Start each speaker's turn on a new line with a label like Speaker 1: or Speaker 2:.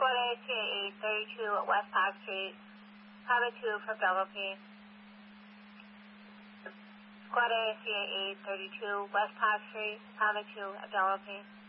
Speaker 1: Squad ACA 832 at West Park Street, Highway 2 for Philippines. Squad ACA 832 West Park Street, Highway 2 at Philippines.